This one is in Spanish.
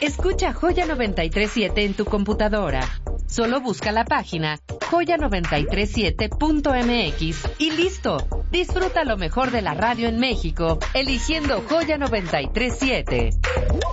Escucha Joya 93.7 en tu computadora. Solo busca la página joya937.mx y listo. Disfruta lo mejor de la radio en México, eligiendo Joya 93.7.